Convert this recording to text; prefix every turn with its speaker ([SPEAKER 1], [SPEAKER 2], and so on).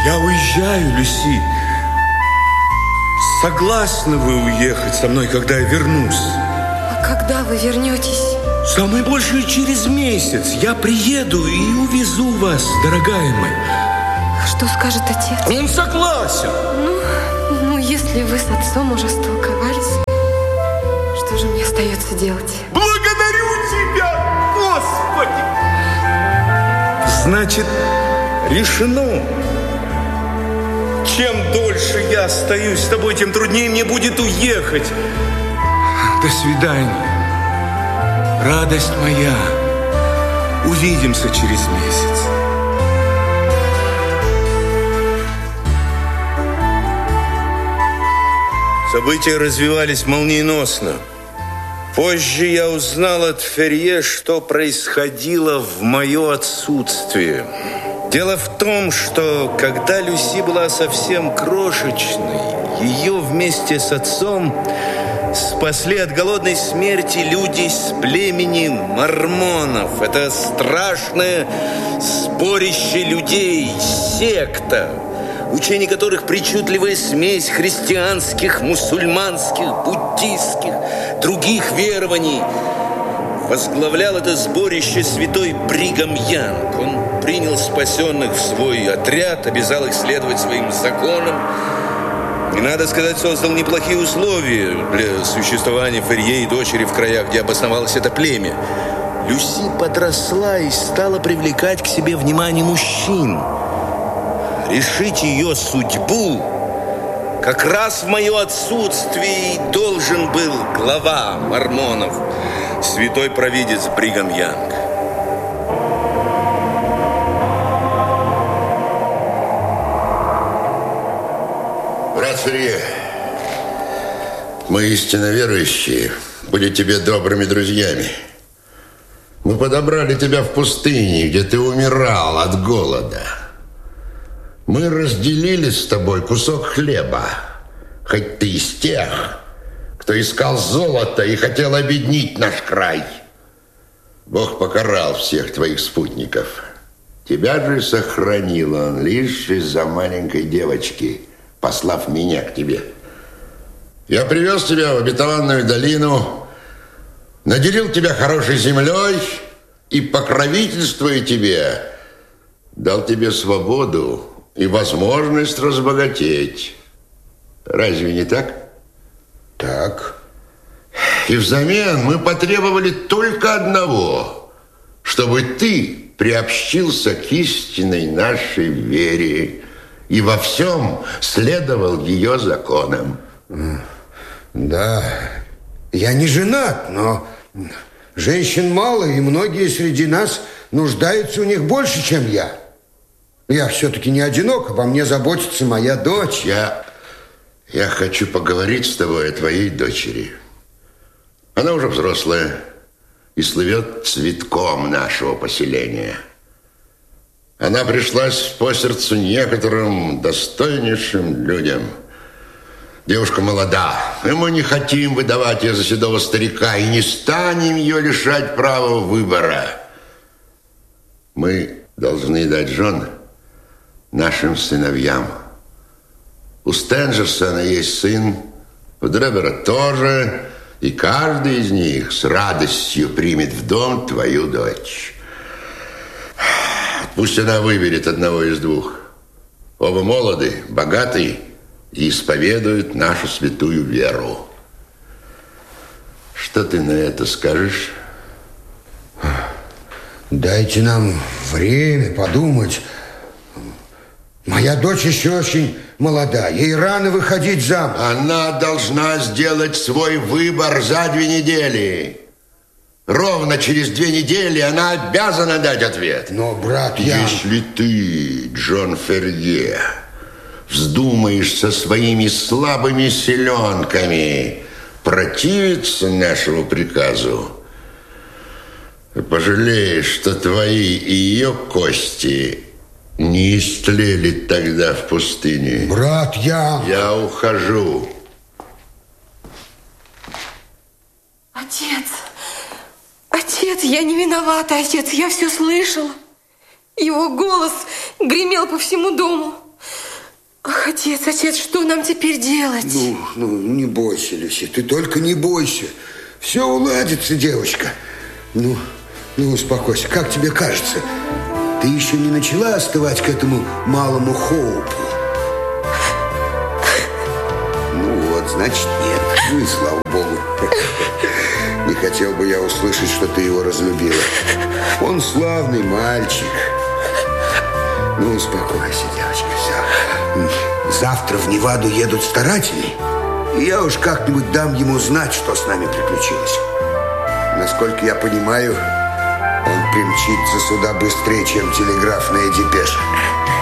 [SPEAKER 1] Я уезжаю, Люси. Согласны вы уехать со мной, когда я вернусь?
[SPEAKER 2] А когда вы вернетесь?
[SPEAKER 1] Самое большее через месяц. Я приеду и увезу вас, дорогая моя.
[SPEAKER 2] Что скажет отец?
[SPEAKER 1] Он согласен.
[SPEAKER 2] Ну, если вы с отцом уже столковались, что же мне остается делать?
[SPEAKER 1] Благодарю тебя, Господи! Значит, решено. Чем дольше я остаюсь с тобой, тем труднее мне будет уехать. До свидания. Радость моя. Увидимся через месяц. События развивались молниеносно. Позже я узнал от Ферье, что происходило в мое отсутствие. Дело в том, что когда Люси была совсем крошечной, ее вместе с отцом спасли от голодной смерти люди из племени мормонов. Это страшное сборище людей, секта, учение которых причудливая смесь христианских, мусульманских, буддистских, других верований. Возглавлял это сборище святой Бригам Янг. Он принял спасенных в свой отряд, обязал их следовать своим законам. И, надо сказать, создал неплохие условия для существования Ферье и дочери в краях, где обосновалось это племя. Люси подросла и стала привлекать к себе внимание мужчин. Решить ее судьбу как раз в мое отсутствие и должен был глава мормонов, святой провидец Бригам Янг.
[SPEAKER 3] Брат Ферье, мы истинно верующие, будем тебе добрыми друзьями. Мы подобрали тебя в пустыне, где ты умирал от голода. Мы разделили с тобой кусок хлеба, хоть ты из тех, кто искал золото и хотел обеднить наш край. Бог покарал всех твоих спутников. Тебя же сохранил он лишь из-за маленькой девочки, послав меня к тебе. Я привез тебя в обетованную долину, наделил тебя хорошей землей и, покровительствуя тебе, дал тебе свободу и возможность разбогатеть. Разве не так?
[SPEAKER 4] Так.
[SPEAKER 3] И взамен мы потребовали только одного, чтобы ты приобщился к истинной нашей вере и во всем следовал ее законам.
[SPEAKER 4] Да, я не женат, но женщин мало, и многие среди нас нуждаются у них больше, чем я. Я все-таки не одинок, обо мне заботится моя дочь.
[SPEAKER 3] Я хочу поговорить с тобой о твоей дочери. Она уже взрослая и слывет цветком нашего поселения. Она пришлась по сердцу некоторым достойнейшим людям. Девушка молода, и мы не хотим выдавать ее за седого старика и не станем ее лишать права выбора. Мы должны дать жен нашим сыновьям. У Стенджерсона есть сын, у Дребера тоже, и каждый из них с радостью примет в дом твою дочь. Пусть она выберет одного из двух. Оба молоды, богаты и исповедуют нашу святую веру. Что ты на это скажешь?
[SPEAKER 4] Дайте нам время подумать. Моя дочь еще очень молода. Ей рано выходить замуж.
[SPEAKER 3] Она должна сделать свой выбор за 2 недели. Ровно через 2 недели она обязана дать ответ.
[SPEAKER 4] Но, брат, я...
[SPEAKER 3] Если ты, Джон Ферье, вздумаешь со своими слабыми селенками противиться нашему приказу, пожалеешь, что твои и ее кости не истлели тогда в пустыне.
[SPEAKER 4] Брат,
[SPEAKER 3] Я ухожу.
[SPEAKER 2] Отец, я не виновата, отец, я все слышала. Его голос гремел по всему дому. Ах, отец, что нам теперь делать?
[SPEAKER 4] Ну, не бойся, Люси, ты только не бойся. Все уладится, девочка. Ну, успокойся. Как тебе кажется, ты еще не начала остывать к этому малому Хоупу? Ну вот, значит, нет. Ну и слава богу. Не хотел бы я услышать, что ты его разлюбила. Он славный мальчик. Ну, успокойся, девочка, все. Завтра в Неваду едут старатели, и я уж как-нибудь дам ему знать, что с нами приключилось. Насколько я понимаю, он примчится сюда быстрее, чем телеграфная депеша.